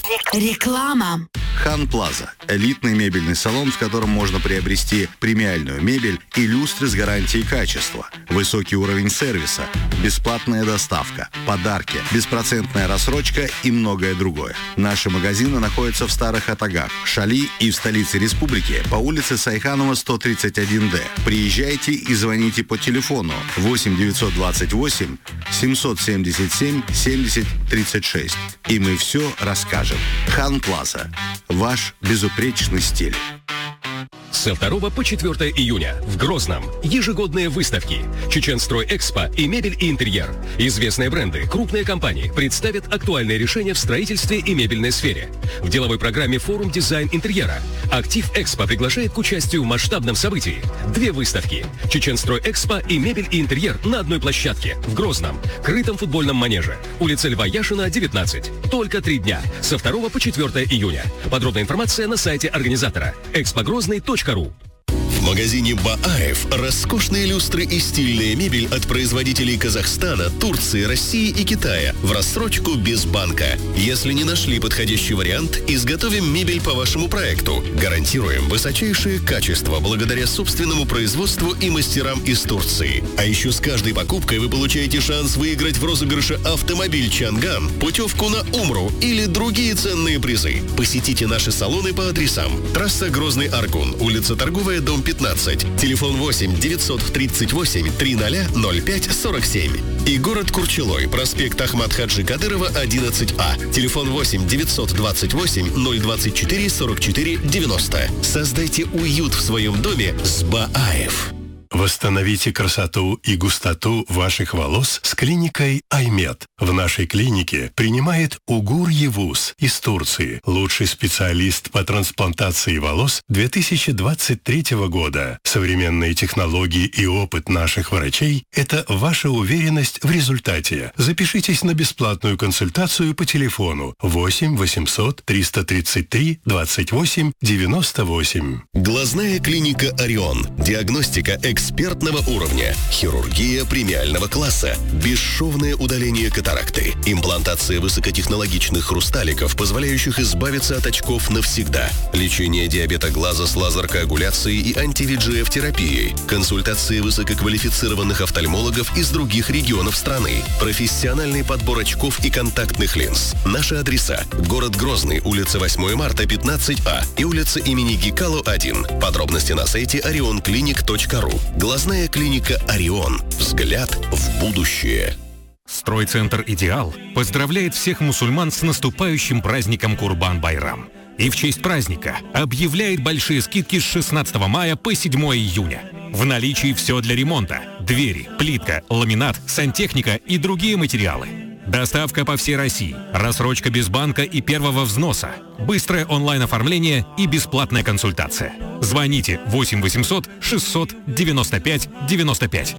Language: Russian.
Реклама. Хан Плаза – элитный мебельный салон, в котором можно приобрести премиальную мебель и люстры с гарантией качества, высокий уровень сервиса, бесплатная доставка, подарки, беспроцентная рассрочка и многое другое. Наши магазины находятся в Старых Атагах, Шали и в столице республики по улице Сайханова, 131-Д. Приезжайте и звоните по телефону 8 928 777 70 36. И мы все расскажем. Хан Плаза. Ваш безупречный стиль. Со 2 по 4 июня в Грозном ежегодные выставки «Чеченстройэкспо» и «Мебель и интерьер». Известные бренды, крупные компании представят актуальные решения в строительстве и мебельной сфере. В деловой программе «Форум дизайн интерьера». «Актив Экспо» приглашает к участию в масштабном событии. 2 выставки «Чеченстройэкспо» и «Мебель и интерьер» на одной площадке в Грозном, крытом футбольном манеже. Улица Льва Яшина, 19. Только 3 дня. Со 2 по 4 июня. Подробная информация на сайте организатора expogrozny.ru. В магазине Бааев роскошные люстры и стильная мебель от производителей Казахстана, Турции, России и Китая в рассрочку без банка. Если не нашли подходящий вариант, изготовим мебель по вашему проекту. Гарантируем высочайшее качество благодаря собственному производству и мастерам из Турции. А еще с каждой покупкой вы получаете шанс выиграть в розыгрыше автомобиль Чанган, путевку на Умру или другие ценные призы. Посетите наши салоны по адресам: трасса Грозный-Аргун, улица Торговая, дом 15, телефон 8 938 300 05 47 и город Курчелой, проспект Ахмад Хаджи Кадырова, 11А, телефон 8 928 024 44 90. Создайте уют в своем доме с Бааев. Восстановите красоту и густоту ваших волос с клиникой Аймед. В нашей клинике принимает Угур Евус из Турции, лучший специалист по трансплантации волос 2023 года. Современные технологии и опыт наших врачей – это ваша уверенность в результате. Запишитесь на бесплатную консультацию по телефону 8 800 333 28 98. Глазная клиника «Орион». Диагностика экспертного уровня, хирургия премиального класса, бесшовное удаление катаракты, имплантация высокотехнологичных хрусталиков, позволяющих избавиться от очков навсегда, лечение диабета глаза с лазер-коагуляцией и анти-VEGF-терапией, консультации высококвалифицированных офтальмологов из других регионов страны, профессиональный подбор очков и контактных линз. Наши адреса: город Грозный, улица 8 марта, 15А и улица имени Гекало, 1. Подробности на сайте orionclinic.ru. Глазная клиника «Орион». Взгляд в будущее. Стройцентр «Идеал» поздравляет всех мусульман с наступающим праздником Курбан-Байрам. И в честь праздника объявляет большие скидки с 16 мая по 7 июня. В наличии все для ремонта: двери, плитка, ламинат, сантехника и другие материалы. Доставка по всей России, рассрочка без банка и первого взноса, быстрое онлайн-оформление и бесплатная консультация. Звоните 8 800 600 95 95.